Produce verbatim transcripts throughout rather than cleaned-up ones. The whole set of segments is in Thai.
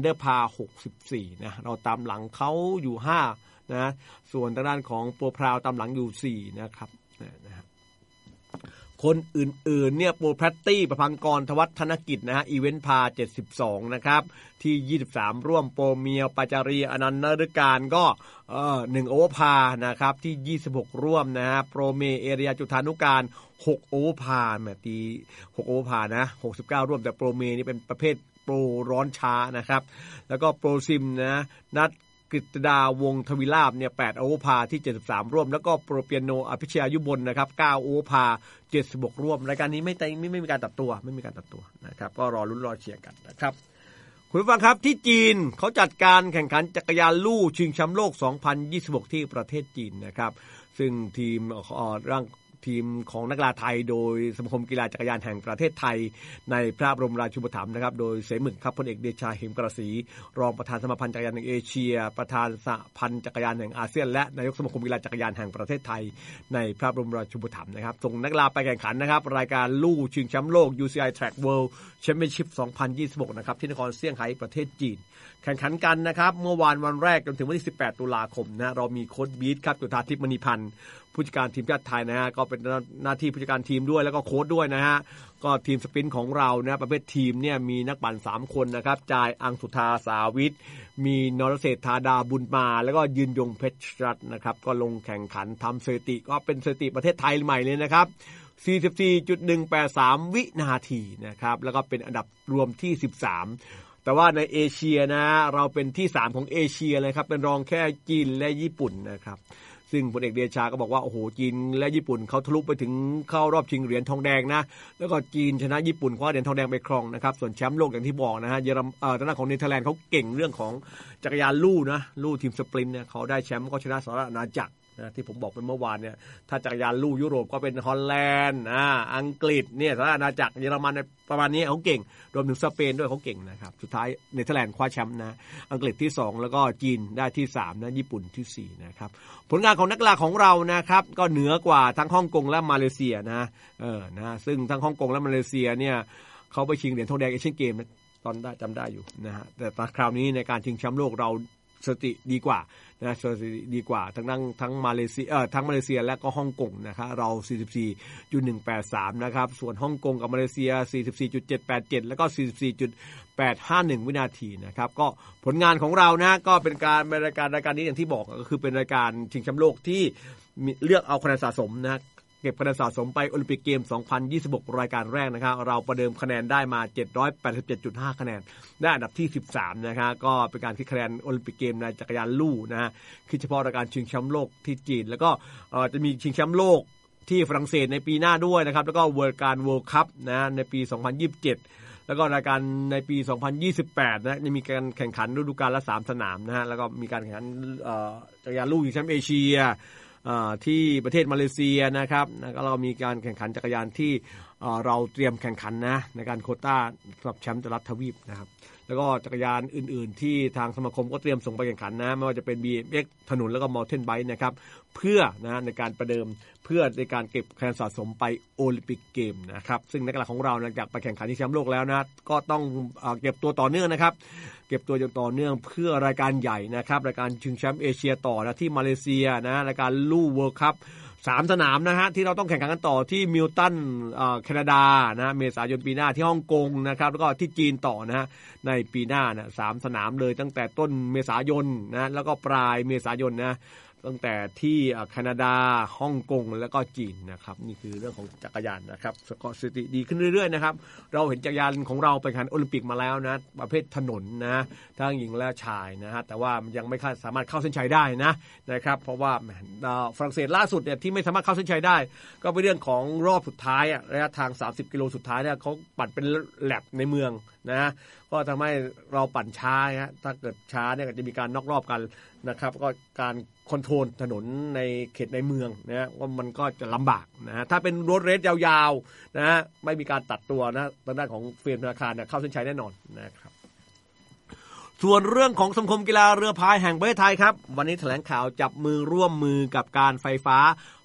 เดอร์พาหกสิบสี่นะเราตามหลังเขาอยู่ห้านะส่วนทางด้านของโปรพราวตามหลังอยู่สี่นะครับนะคนอื่นๆเนี่ยโปรแพตตี้ประพังกรทวัฒนกิจนะฮะอีเวนต์พาเจ็ดสิบสองนะครับที่ยี่สิบสามร่วมโปรเมียวปาจารีอนันต์นฤการก็เอ่อหนึ่งโอเวอร์พานะครับที่ยี่สิบหกร่วมนะฮะโปรเมเอเรียจุฑานุการหกโอเวอร์พาแหมตีหกโอเวอร์พานะหกสิบเก้าร่วมแต่โปรเมนี่เป็นประเภทโปรร้อนช้านะครับแล้วก็โปรซิมนะนัดกฤษดาวงศ์ทวิลาภเนี่ยแปดโอเวอร์พาที่เจ็ดสิบสามร่วมแล้วก็โปรเปียโนอภิชยายุบลนะครับเก้าโอเวอร์พาเจ็ดสิบหกร่วมรายการนี้ไม่ไม่ไม่มีการตัดตัวไม่มีการตัดตัวนะครับก็รอลุ้นรอเชียร์กันนะครับคุณผู้ฟังครับที่จีนเขาจัดการแข่งขันจักรยานลู่ชิงแชมป์โลกสองพันยี่สิบหกที่ประเทศจีนนะครับซึ่งทีมเอ่อร่างทีมของนักกีฬาไทยโดยสมาคมกีฬาจักรยานแห่งประเทศไทยในพระบรมราชูปถัมภ์นะครับโดยเสมึกครับพลเอกเดชาเหมกระศรีรองประธานสมาพันธ์จักรยานแห่งเอเชียประธานสหพันธ์จักรยานแห่งอาเซียนและนายกสมาคมกีฬาจักรยานแห่งประเทศไทยในพระบรมราชูปถัมภ์นะครับส่งนักกีฬาไปแข่งขันนะครับรายการลู่ชิงแชมป์โลก ยู ซี ไอ Track World Championship สองพันยี่สิบหกนะครับที่นครเซี่ยงไฮ้ประเทศจีนแข่งขันกันนะครับเมื่อวานวันแรกจนถึงวันที่สิบแปดตุลาคมนะเรามีโค้ชบีทครับจุฑาทิพย์มณีพันธ์ผู้จัดการทีมชาติไทยนะฮะก็เป็นหน้าที่ผู้จัดการทีมด้วยแล้วก็โค้ชด้วยนะฮะก็ทีมสปรินต์ของเรานะประเภททีมเนี่ยมีนักปั่นสามคนนะครับจายอังสุธาสาวิทย์มีนรเศรษฐาดาบุญมาแล้วก็ยืนยงเพชรรัตน์นะครับก็ลงแข่งขันทำสถิติก็เป็นสถิติประเทศไทยใหม่เลยนะครับ สี่สิบสี่จุดหนึ่งแปดสาม วินาทีนะครับแล้วก็เป็นอันดับรวมที่สิบสามแต่ว่าในเอเชียนะเราเป็นที่สามของเอเชียเลยครับเป็นรองแค่จีนและญี่ปุ่นนะครับซึ่งพลเอกเดชาก็บอกว่าโอ้โหจีนและญี่ปุ่นเขาทะลุไปถึงเข้ารอบชิงเหรียญทองแดงนะแล้วก็จีนชนะญี่ปุ่นคว้าเหรียญทองแดงไปครองนะครับส่วนแชมป์โลกอย่างที่บอกนะฮะเยอรมเอ่อทางด้านของเนเธอร์แลนด์เขาเก่งเรื่องของจักรยานลู่นะลู่ทีมสปรินต์เนี่ยเขาได้แชมป์ก็ชนะสหราชอาณาจักรนะที่ผมบอกไปเมื่อวานเนี่ยถ้าจักรยานลู่ยุโรปก็เป็นฮอลแลนด์อ่าอังกฤษเนี่ยสหราชอาณาจักรเยอรมันประมาณนี้เขาเก่งรวมถึงสเปนด้วยเขาเก่งนะครับสุดท้ายเนเธอร์แลนด์คว้าแชมป์นะอังกฤษที่สองแล้วก็จีนได้ที่สามนะญี่ปุ่นที่สี่นะครับผลงานของนักกีฬาของเรานะครับก็เหนือกว่าทั้งฮ่องกงและมาเลเซียนะเออนะซึ่งทั้งฮ่องกงและมาเลเซียเนี่ยเขาไปชิงเหรียญทองแดงเอเชียนเกมตอนได้จำได้อยู่นะฮะแต่คราวนี้ในการชิงแชมป์โลกเราสถิติดีกว่านะสถิติดีกว่าทั้งทั้งทั้งมาเลเซียเอ่อทั้งมาเลเซียและก็ฮ่องกงนะครับเรา สี่สิบสี่จุดหนึ่งแปดสาม นะครับส่วนฮ่องกงกับมาเลเซีย สี่สิบสี่จุดเจ็ดแปดเจ็ด แล้วก็ สี่สิบสี่จุดแปดห้าหนึ่ง วินาทีนะครับก็ผลงานของเรานะก็เป็นการรายการรายการนี้อย่างที่บอกก็คือเป็นรายการชิงแชมป์โลกที่เลือกเอาคะแนนสะสมนะเก็บคะแนนสะสมไปโอลิมปิกเกมสองพันยี่สิบหกรายการแรกนะครับเราประเดิมคะแนนได้มา เจ็ดร้อยแปดสิบเจ็ดจุดห้า คะแนนได้อันดับที่สิบสามนะครับก็เป็นการคิดคะแนนโอลิมปิกเกมในจักรยานลู่นะฮะคือเฉพาะรายการชิงแชมป์โลกที่จีนแล้วก็จะมีชิงแชมป์โลกที่ฝรั่งเศสในปีหน้าด้วยนะครับแล้วก็เวิลด์การ World Cup นะในปีสองพันยี่สิบเจ็ดแล้วก็รายการในปีสองพันยี่สิบแปดนะจะมีการแข่งขันฤดูกาลละสามสนามนะฮะแล้วก็มีการแข่งขันจักรยานลู่ชิงแชมป์เอเชียที่ประเทศมาเลเซียนะครับแล้วก็เรามีการแข่งขันจักรยานที่เราเตรียมแข่งขันนะในการโควต้าสำหรับแชมป์รัฐทวีปนะครับแล้วก็จักรยานอื่นๆที่ทางสมาคมก็เตรียมส่งไปแข่งขันนะไม่ว่าจะเป็น บี เอ็ม เอ็กซ์ ถนนแล้วก็ Mountain Bike นะครับเพื่อนะในการประเดิมเพื่อในการเก็บคะแนนสะสมไปโอลิมปิกเกมนะครับซึ่งนักกีฬาของเราหลังจากไปแข่งขันที่แชมป์โลกแล้วนะก็ต้องเก็บตัวต่อเนื่องนะครับเก็บตัวอย่างต่อเนื่องเพื่อรายการใหญ่นะครับรายการชิงแชมป์เอเชียต่อนะที่มาเลเซียนะรายการลู่เวิลด์คัพสามสนามนะฮะที่เราต้องแข่งขันกันต่อที่มิลตันแคนาดานะเมษายนปีหน้าที่ฮ่องกงนะครับแล้วก็ที่จีนต่อนะฮะในปีหน้านะสามสนามเลยตั้งแต่ต้นเมษายนนะแล้วก็ปลายเมษายนนะตั้งแต่ที่แคนาดาฮ่องกงแล้วก็จีนนะครับนี่คือเรื่องของจักรยานนะครับสถิติดีขึ้นเรื่อยๆนะครับเราเห็นจักรยานของเราไปแข่งโอลิมปิกมาแล้วนะประเภทถนนนะทั้งหญิงและชายนะฮะแต่ว่ายังไม่สามารถเข้าเส้นชัยได้นะนะครับเพราะว่าฝรั่งเศสล่าสุดเนี่ยที่ไม่สามารถเข้าเส้นชัยได้ก็เป็นเรื่องของรอบสุดท้ายอะระยะทางสามสิบกิโลสุดท้ายเนี่ยเขาปั่นเป็นแลปในเมืองนะก็ทำให้เราปั่นช้าฮะถ้าเกิดช้าเนี่ยก็จะมีการน็อกรอบกันนะครับก็การคอนโทรลถนนในเขตในเมืองนะว่ามันก็จะลำบากนะฮะถ้าเป็นรถเรสยาวๆนะฮะไม่มีการตัดตัวนะทางด้านของเฟรมธนาคารเนี่ยเข้าเส้นชัยแน่นอนนะครับส่วนเรื่องของสมาคมกีฬาเรือพายแห่งประเทศไทยครับวันนี้แถลงข่าวจับมือร่วมมือกับการไฟฟ้า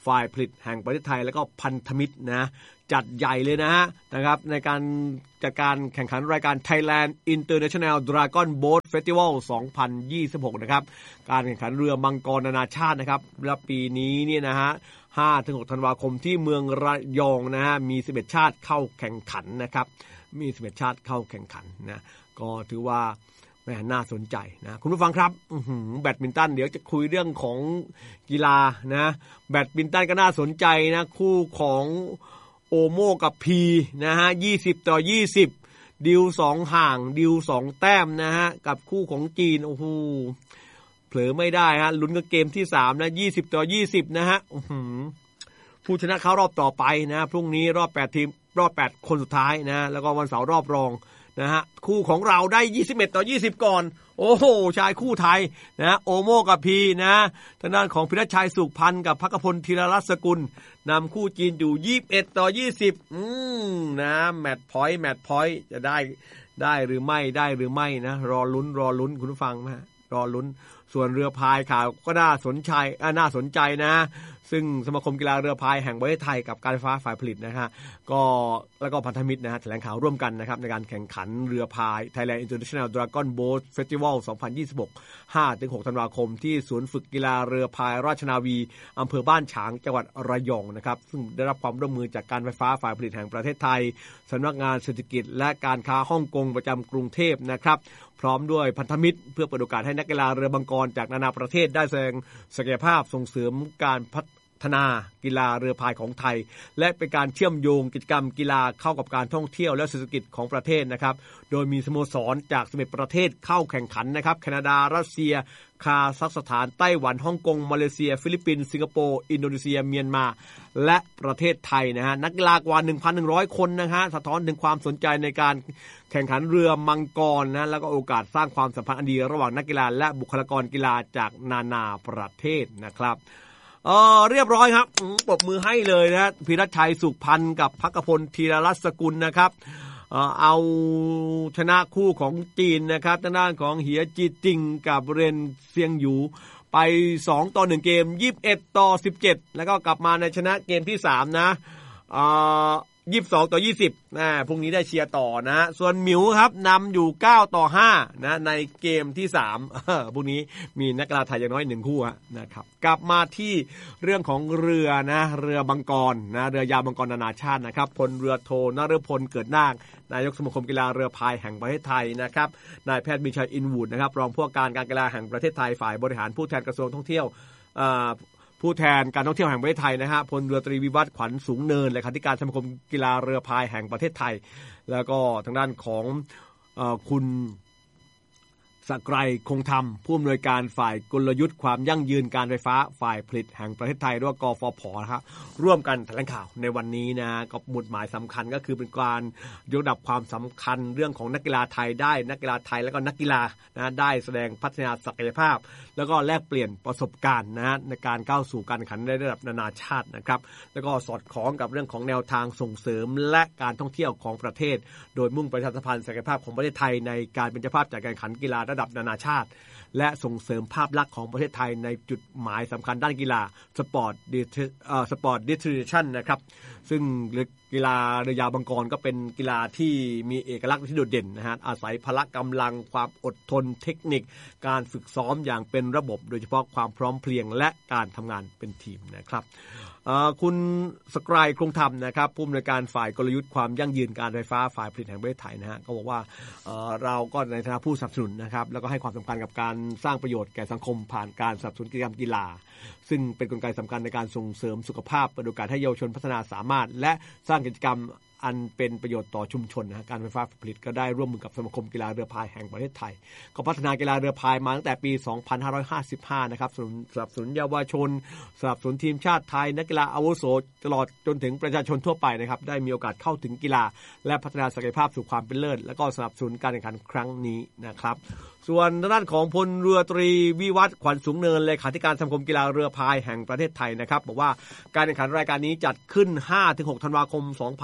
ฝ่ายผลิตแห่งประเทศไทยแล้วก็พันธมิตรนะจัดใหญ่เลยนะฮะนะครับในการจัดการแข่งขันรายการ Thailand International Dragon Boat Festival สองพันยี่สิบหกนะครับการแข่งขันเรือมังกรนานาชาตินะครับและปีนี้เนี่ยนะฮะ ห้าถึงหก ธันวาคมที่เมืองระยองนะฮะมีสิบเอ็ดชาติเข้าแข่งขันนะครับมีสิบเอ็ดชาติเข้าแข่งขันนะก็ถือว่าแหมน่าสนใจนะคุณผู้ฟังครับแบดมินตันเดี๋ยวจะคุยเรื่องของกีฬานะแบดมินตันก็น่าสนใจนะคู่ของโอโมกับพีนะฮะยี่สิบต่อยี่สิบดิวสองห่างดิวสองแต้มนะฮะกับคู่ของจีนโอ้โหเผลอไม่ได้ฮะลุ้นกับเกมที่สามนะยี่สิบต่อยี่สิบนะฮะผู้ชนะเข้ารอบต่อไปนะพรุ่งนี้รอบแปดทีมรอบแปดคนสุดท้ายนะแล้วก็วันเสาร์รอบรองนะฮะคู่ของเราได้ยี่สิบเอ็ดต่อยี่สิบก่อนโอ้โหชายคู่ไทยนะโอโมกับพีนะทางด้านของพิรชัยสุขพันธ์กับภักพลธีรรัตน์สกุลนำคู่จีนอยู่ยี่สิบเอ็ดต่อยี่สิบอืมนะแมตช์พอยต์แมตช์พอยต์จะได้ได้หรือไม่ได้หรือไม่นะรอลุ้นรอลุ้นคุณผู้ฟังนะรอลุ้นส่วนเรือพายข่าวก็น่าสนใจน่าสนใจนะซึ่งสมาคมกีฬาเรือพายแห่งประเทศไทยกับการไฟฟ้าฝ่ายผลิตนะฮะก็แล้วก็พันธมิตรนะฮะแถลงข่าวร่วมกันนะครับในการแข่งขันเรือพาย Thailand International Dragon Boat Festival สองพันยี่สิบหก ห้าถึงหก ธันวาคมที่ศูนย์ฝึกกีฬาเรือพายราชนาวีอำเภอบ้านฉางจังหวัดระยองนะครับซึ่งได้รับความร่วมมือจากการไฟฟ้าฝ่ายผลิตแห่งประเทศไทยสำนักงานเศรษฐกิจและการค้าฮ่องกงประจำกรุงเทพนะครับพร้อมด้วยพันธมิตรเพื่อเปิดโอกาสให้นักกีฬาเรือมังกรจากนานาประเทศได้แสดงศักยภาพส่งเสริมการพัฒนากีฬาเรือพายของไทยและเป็นการเชื่อมโยงกิจกรรมกีฬาเข้ากับการท่องเที่ยวและเศรษฐกิจของประเทศนะครับโดยมีสโมสรจากสิบเอ็ดประเทศเข้าแข่งขันนะครับแคนาดารัสเซียคาซัคสถานไต้หวันฮ่องกงมาเลเซียฟิลิปปินส์สิงคโปร์อินโดนีเซียเมียนมาและประเทศไทยนะฮะนักกีฬากว่า หนึ่งพันหนึ่งร้อย คนนะฮะสะท้อนถึงความสนใจในการแข่งขันเรือมังกรนะแล้วก็โอกาสสร้างความสัมพันธ์อันดีระหว่างนักกีฬาและบุคลากรกีฬาจากนานาประเทศนะครับเออเรียบร้อยครับปรบมือให้เลยนะพิรชัยสุขพันธ์กับภักพลธีรรัตน์สกุลนะครับเออเอาชนะคู่ของจีนนะครับทางด้านของเหียจีติงกับเรนเซียงหยูไปสองต่อหนึ่งเกมยี่สิบเอ็ดต่อสิบเจ็ดแล้วก็กลับมาในชนะเกมที่สามนะเอ่อยี่สิบสองต่อยี่สิบนะพรุ่งนี้ได้เชียร์ต่อนะส่วนหมิวครับนำอยู่เก้าต่อห้านะในเกมที่สามเออพรุ่งนี้มีนักกีฬาไทยอย่างน้อยหนึ่งคู่นะครับกลับมาที่เรื่องของเรือนะเรือมังกรนะเรือยาวมังกรนานาชาตินะครับพลเรือโทนฤพลเกิดนาคนายกสมาคมกีฬาเรือพายแห่งประเทศไทยนะครับนายแพทย์บิชัยอินวูดนะครับรองผู้ว่าการการกีฬาแห่งประเทศไทยฝ่ายบริหารผู้แทนกระทรวงท่องเที่ยวผู้แทนการท่องเที่ยวแห่งประเทศไทยนะฮะพลเรือตรีวิวัฒน์ขวัญสูงเนินเลขาธิการสมาคมกีฬาเรือพายแห่งประเทศไทยแล้วก็ทางด้านของเอ่อคุณสกรัยคงธรรมผู้อำนวยการฝ่ายกลยุทธ์ความยั่งยืนการไฟฟ้าฝ่ายผลิตแห่งประเทศไทยหรือว่ากฟผ.นะครับร่วมกันแถลงข่าวในวันนี้นะก็หมุดหมายสำคัญก็คือเป็นการยกระดับความสำคัญเรื่องของนักกีฬาไทยได้นักกีฬาไทยแล้วก็นักกีฬานะได้แสดงพัฒนาศักยภาพแล้วก็แลกเปลี่ยนประสบการณ์นะในการก้าวสู่การแข่งขันในระดับนานาชาตินะครับแล้วก็สอดคล้องกับเรื่องของแนวทางส่งเสริมและการท่องเที่ยวของประเทศโดยมุ่งประชาสัมพันธ์ศักยภาพของประเทศไทยในการเป็นเจ้าภาพจัดการแข่งขันกีฬาระดับนานาชาติและส่งเสริมภาพลักษณ์ของประเทศไทยในจุดหมายสำคัญด้านกีฬาสปอร์ตเอ่อสปอร์ตดิสทริบิวชั่นนะครับซึ่งกีฬาเรือยาวมังกรก็เป็นกีฬาที่มีเอกลักษณ์ที่โดดเด่นนะฮะอาศัยพละกำลังความอดทนเทคนิคการฝึกซ้อมอย่างเป็นระบบโดยเฉพาะความพร้อมเพรียงและการทำงานเป็นทีมนะครับคุณสกรัยคงธรรมนะครับผู้อำนวยการฝ่ายกลยุทธ์ความยั่งยืนการไฟฟ้าฝ่ายผลิตแห่งประเทศไทยนะฮะก็บอกว่า เ, เราก็ในฐานะผู้สนับสนุนนะครับแล้วก็ให้ความสำคัญกับการสร้างประโยชน์แก่สังคมผ่านการสนับสนุนกิจกรรมกีฬาซึ่งเป็นกลไกสำคัญในการส่งเสริมสุขภาพเปิดโอกาสให้เยาวชนพัฒนาสามารถและสร้างกิจกรรมอันเป็นประโยชน์ต่อชุมชนนะการไฟฟ้าผลิตก็ได้ร่วมมือกับสมาคมกีฬาเรือพายแห่งประเทศไทยก็พัฒนากีฬาเรือพายมาตั้งแต่ปีสองพันห้าร้อยห้าสิบห้านะครับสนับสนุนเยาวชนสนับสนุนทีมชาติไทยนักกีฬาอาวุโสตลอดจนถึงประชาชนทั่วไปนะครับได้มีโอกาสเข้าถึงกีฬาและพัฒนาศักยภาพสู่ความเป็นเลิศและก็สนับสนุนการแข่งขันครั้งนี้นะครับส่วนด้านของพลเรือตรีวิวัฒน์ขวัญสูงเนินเลขาธิการสมาคมกีฬาเรือพายแห่งประเทศไทยนะครับบอกว่าการแข่งขันรายการนี้จัดขึ้น ห้าถึงหก ธันวาคม สองพันห้าร้อย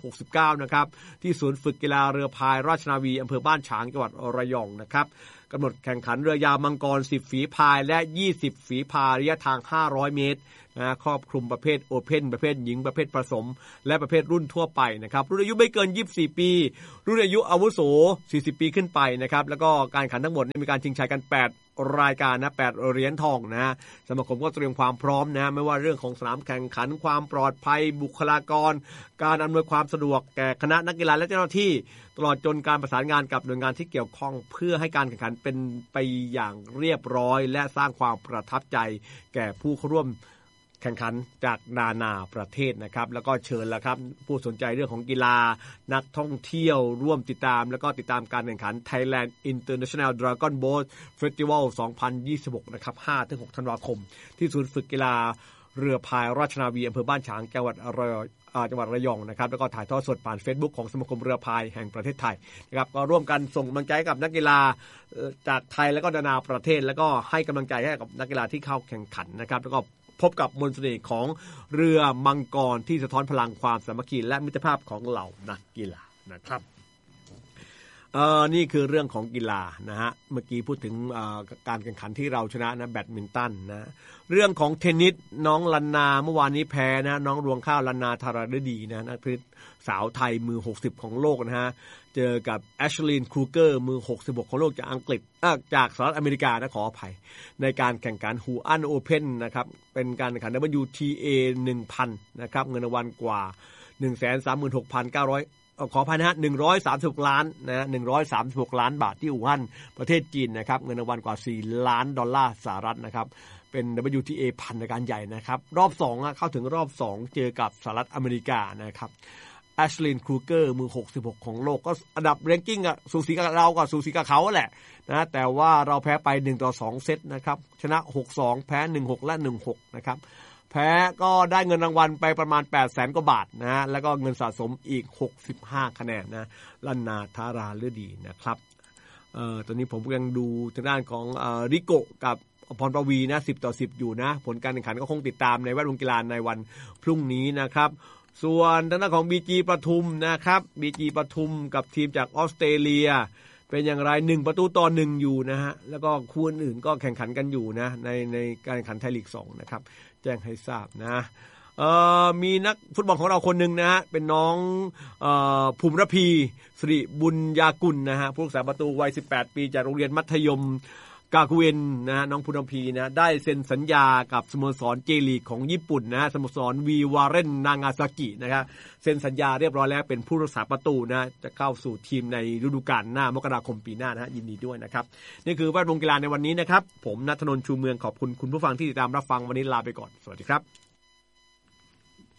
หกสิบเก้านะครับที่ศูนย์ฝึกกีฬาเรือพายราชนาวีอำเภอบ้านฉางจังหวัดระยองนะครับกำหนดแข่งขันเรือยาวมังกรสิบฝีพายและยี่สิบฝีพายระยะทางห้าร้อยเมตรนะครอบคลุมประเภทโอเพ่นประเภทหญิงประเภทผสมและประเภทรุ่นทั่วไปนะครับรุ่นอายุไม่เกินยี่สิบสี่ปีรุ่นอายุอาวุโสสี่สิบปีขึ้นไปนะครับแล้วก็การแข่งขันทั้งหมดมีการชิงชัยกันแปดรายการนะแปดเหรียญทองนะสมาคมก็เตรียมความพร้อมนะไม่ว่าเรื่องของสนามแข่งขันความปลอดภัยบุคลากรการอำนวยความสะดวกแก่คณะนักกีฬาและเจ้าหน้าที่ตลอดจนการประสานงานกับหน่วยงานที่เกี่ยวข้องเพื่อให้การแข่งขันเป็นไปอย่างเรียบร้อยและสร้างความประทับใจแก่ผู้เข้าร่วมแข่งขันจากนานาประเทศนะครับแล้วก็เชิญแล้วครับผู้สนใจเรื่องของกีฬานักท่องเที่ยวร่วมติดตามแล้วก็ติดตามการแข่งขัน Thailand International Dragon Boat Festival สองพันยี่สิบหกนะครับ ห้าถึงหก ธันวาคมที่ศูนย์ฝึกกีฬาเรือพายราชนาวีอำเภอบ้านฉางจังหวัดระยองจังหวัดระยองนะครับแล้วก็ถ่ายทอดสดผ่าน Facebook ของสมาคมเรือพายแห่งประเทศไทยนะครับก็ร่วมกันส่งกำลังใจให้กับนักกีฬาจากไทยแล้วก็นานาประเทศแล้วก็ให้กำลังใจให้กับนักกีฬาที่เข้าแข่งขันนะครับแล้วก็พบกับมนต์เสน่ห์ของเรือมังกรที่สะท้อนพลังความสามัคคีและมิตรภาพของเหล่านักกีฬานะครับเอ่อนี่คือเรื่องของกีฬานะฮะเมื่อกี้พูดถึงการแข่งขันที่เราชนะนะแบดมินตันนะเรื่องของเทนนิสน้องลันนาเมื่อวานนี้แพ้นะน้องรวงข้าวลันนาธารฤดีนะนักเทนนิสสาวไทยมือหกสิบของโลกนะฮะเจอกับแอชลีนครูเกอร์มือหกสิบหกของโลกจากอังกฤษจากสหรัฐอเมริกานะขออภัยในการแข่งขันฮูอันโอเพ่นนะครับเป็นการแข่งขัน ดับเบิลยู ที เอ หนึ่งพัน นะครับเงินรางวัลกว่า หนึ่งแสนสามหมื่นหกพันเก้าร้อย ขออภัยนะฮะหนึ่งร้อยสามสิบหกล้านนะหนึ่งร้อยสามสิบหกล้านบาทที่อู่ฮั่นประเทศจีนนะครับเงินรางวัลกว่าสี่ล้านดอลลาร์สหรัฐนะครับเป็น ดับเบิลยู ที เอ พันในการใหญ่นะครับรอบสองอ่ะเข้าถึงรอบสองเจอกับสหรัฐอเมริกานะครับแอชลีนครูเกอร์มือหกสิบหกของโลกก็อันดับแรงกิ้งอ่ะสูสีกับเรากับสูสีกับเขาแหละนะแต่ว่าเราแพ้ไปหนึ่งต่อสองเซตนะครับชนะ หกสอง แพ้ หนึ่งหก และ หนึ่งหก นะครับแพ้ก็ได้เงินรางวัลไปประมาณ แปดแสน กว่าบาทนะฮะแล้วก็เงินสะสมอีกหกสิบห้าคะแนนนะลันนาธาราฤดีนะครับเอ่อตอนนี้ผมยังดูทางด้านของเอ่อริโกะกับพรประวีนะสิบต่อสิบอยู่นะผลการแข่งขันก็คงติดตามในแวดวงกีฬาในวันพรุ่งนี้นะครับส่วนทางด้านของ บี จี ปทุมนะครับ บี จี ปทุมกับทีมจากออสเตรเลียเป็นอย่างไรหนึ่งประตูต่อหนึ่งอยู่นะฮะแล้วก็คู่อื่นก็แข่งขันกันอยู่นะในในการแข่งขันไทยลีกสองนะครับแจ้งให้ทราบนะเอ่อมีนักฟุตบอลของเราคนหนึ่งนะฮะเป็นน้องเอ่อภูมิระพีสิริบุญญากุลนะฮะผู้รักษาประตูวัยสิบแปดปีจากโรงเรียนมัธยมกาคุเอนนะน้องภูมิระพีนะได้เซ็นสัญญากับสโมสรเจลีกของญี่ปุ่นนะสโมสรวีวาเรนนางาซากินะครับเซ็นสัญญาเรียบร้อยแล้วเป็นผู้รักษาประตูนะจะเข้าสู่ทีมในฤดูกาลหน้ามกราคมปีหน้านะฮะยินดีด้วยนะครับนี่คือแวดวงกีฬาในวันนี้นะครับผมณัฐนนท์ชูเมืองขอบคุณคุณผู้ฟังที่ติดตามรับฟังวันนี้ลาไปก่อนสวัสดีครับ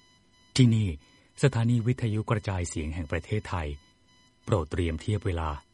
ที่นี่สถานีวิทยุกระจายเสียงแห่งประเทศไทยโปรดเตรียมเทียบเวลา